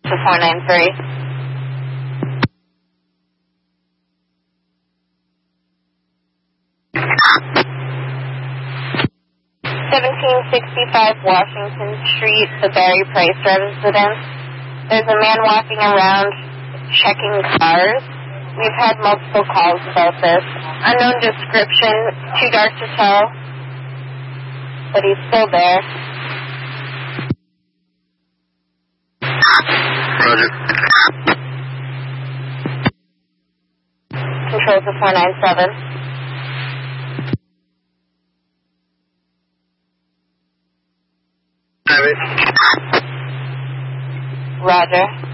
to 493. 1765 Washington Street, the Barry Price residence. There's a man walking around checking cars. We've had multiple calls about this. Unknown description, too dark to tell, but he's still there. Roger. Control to 497. Have it. Roger.